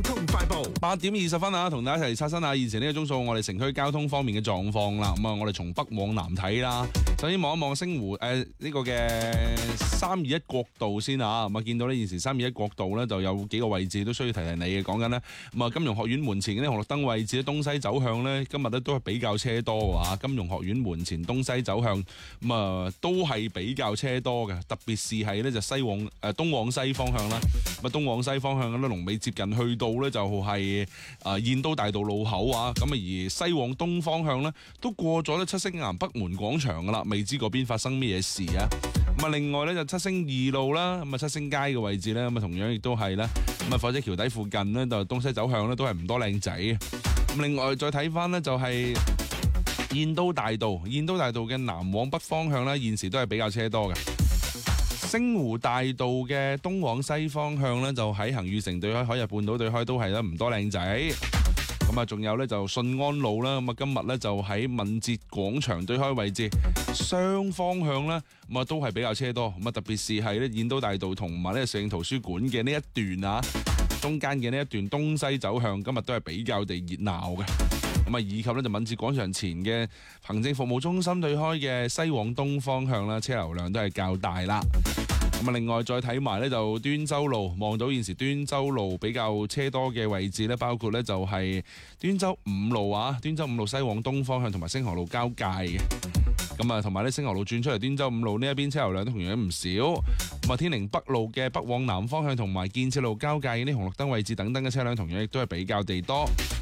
通快報 8點20分啊，同大家一齊刷新下現時呢個鐘數我哋城區交通方面嘅狀況啦。咁啊，我哋從北往南睇啦。首先望一望星湖呢個嘅321國道先啊。咁啊，見到呢現時321國道呢就有幾個位置都需要提提你嘅。講緊呢，咁啊，金融學院門前嘅啲紅綠燈位置東西走向呢，今日咧都係比較車多嘅話，金融學院門前東西走向咁啊都係比較車多嘅，特別是係呢就東往西方向啦。咁啊，東往西方向咧，龍尾接近去到呢就係燕都大道路口啊。咁啊，而西往東方向呢，都過咗呢七星岩北門廣場噶啦，未知嗰邊發生咩事啊？咁啊，另外呢，就七星二路啦，咁啊七星街嘅位置呢，咁啊同樣亦都係啦。咁啊火車橋底附近呢，就東西走向呢，都係唔多靚仔嘅。咁另外再睇翻呢，就係燕都大道嘅南往北方向呢，現時都係比較車多嘅。星湖大道嘅東往西方向呢，就喺恒裕城對開、海逸半島對開都係咧唔多靚仔。咁啊，仲有呢，就順安路啦。咁啊，今日呢，就喺敏捷廣場對開位置雙方向呢，咁啊都係比較車多。咁啊，特別是係呢燕都大道同埋呢石景圖書館嘅呢一段啊，中間嘅呢一段東西走向，今日都係比較地熱鬧嘅。咁啊，以及呢，就敏捷廣場前嘅行政服務中心對開嘅西往東方向啦，車流量都係較大啦。咁啊，另外再睇埋呢，就端州路，望到現時端州路比較車多嘅位置呢，包括呢就係端州五路啊，端州五路西往東方向同埋星河路交界嘅。咁啊，同埋呢星河路轉出嚟端州五路呢一邊車流量都同樣唔少。咁啊，天寧北路嘅北往南方向同埋建設路交界呢紅綠燈位置等等嘅車輛同樣亦都係比較地多。